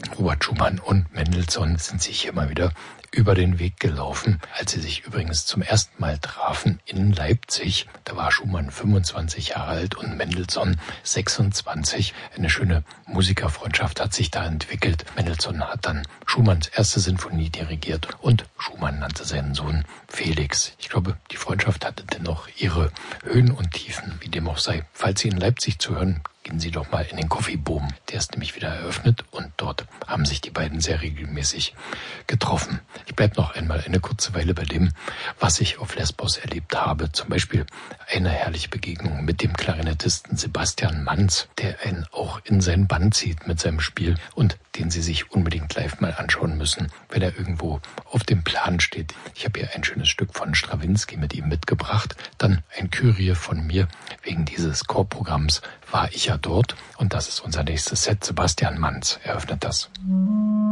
Robert Schumann und Mendelssohn sind sich hier mal wieder über den Weg gelaufen, als sie sich übrigens zum ersten Mal trafen in Leipzig. Da war Schumann 25 Jahre alt und Mendelssohn 26. Eine schöne Musikerfreundschaft hat sich da entwickelt. Mendelssohn hat dann Schumanns erste Sinfonie dirigiert und Schumann nannte seinen Sohn Felix. Ich glaube, die Freundschaft hatte dennoch ihre Höhen und Tiefen, wie dem auch sei. Falls Sie in Leipzig zuhören, gehen Sie doch mal in den Coffee Boom. Der ist nämlich wieder eröffnet und dort haben sich die beiden sehr regelmäßig getroffen. Ich bleibe noch einmal eine kurze Weile bei dem, was ich auf Lesbos erlebt habe. Zum Beispiel eine herrliche Begegnung mit dem Klarinettisten Sebastian Manz, der einen auch in sein Band zieht mit seinem Spiel und den Sie sich unbedingt live mal anschauen müssen, wenn er irgendwo auf dem Plan steht. Ich habe hier ein schönes Stück von Strawinsky mit ihm mitgebracht. Dann ein Kyrie von mir. Wegen dieses Chorprogramms war ich ja dort. Und das ist unser nächstes Set. Sebastian Manz eröffnet das.